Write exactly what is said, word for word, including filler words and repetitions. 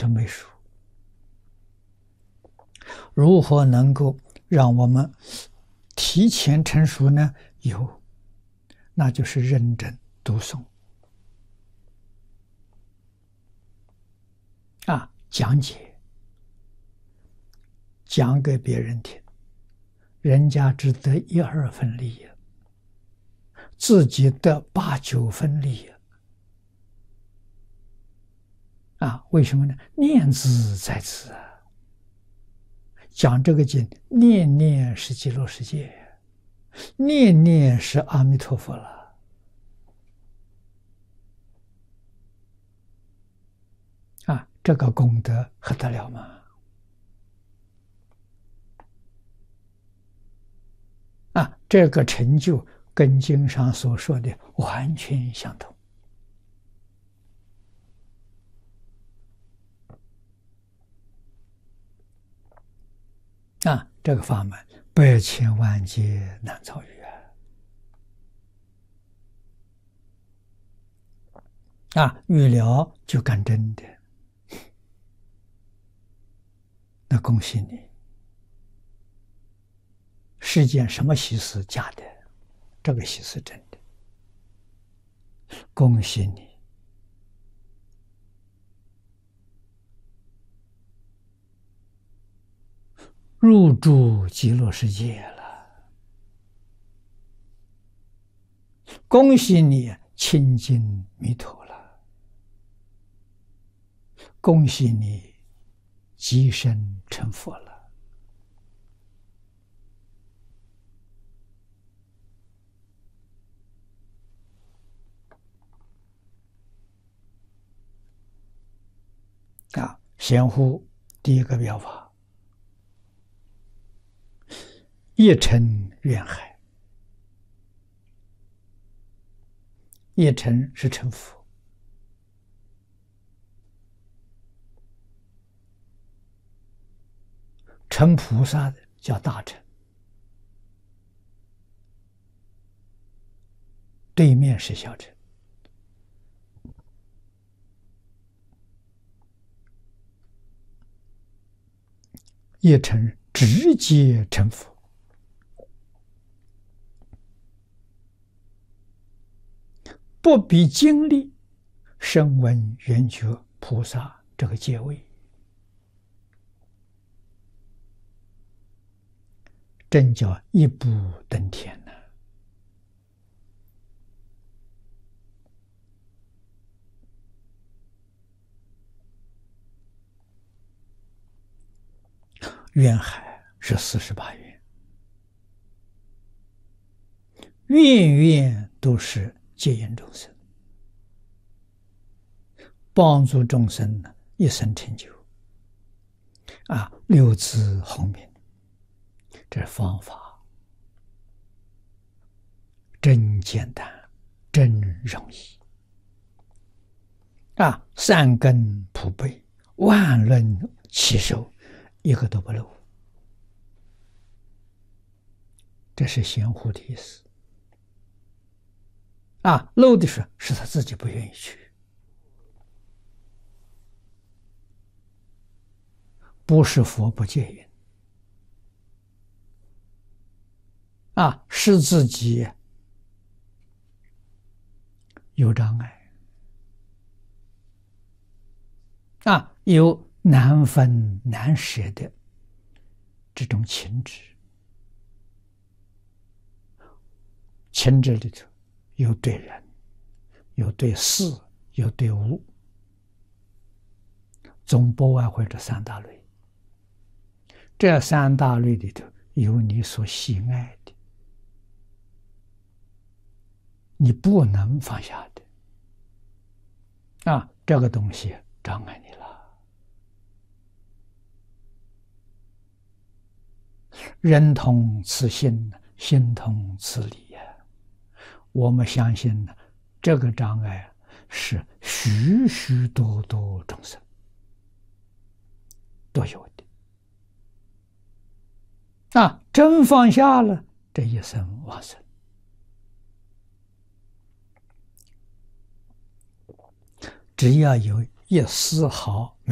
成没熟。如何能够让我们提前成熟呢？有，那就是认真读诵啊，讲解，讲给别人听，人家只得一二分利益，自己得八九分利益啊！为什么呢？念兹在兹啊！讲这个经，念念是极乐世界，念念是阿弥陀佛了啊！这个功德还得了吗？啊，这个成就跟经上所说的完全相同。啊，这个法门百千万劫难遭遇啊！啊，遇了就干真的，那恭喜你。世间什么喜事假的，这个喜是真的，恭喜你。入住极乐世界了，恭喜你亲近弥陀了，恭喜你即身成佛了。啊，显乎第一个表法。一尘愿海，一尘是成佛，成菩萨的叫大乘，对面是小乘。一尘直接成佛。不必经历声闻缘觉菩萨这个阶位，真叫一步登天呢、啊！愿海是四十八愿，愿愿都是接引众生，帮助众生呢一生成就。啊，六字洪名，这是方法，真简单，真容易。啊，三根普被，万论齐收，一个都不漏。这是贤护的意思。啊，漏的是是他自己不愿意去，不是佛不接引，啊，是自己有障碍，啊，有难分难舍的这种情执，情执里头有对人，有对事，有对物，总不外乎这三大类。这三大类里头有你所喜爱的，你不能放下的，啊，这个东西障碍你了。人同此心，心同此理呀。我们相信呢，这个障碍是许许多多众生都有的。啊，真放下了，这一生往生。只要有一丝毫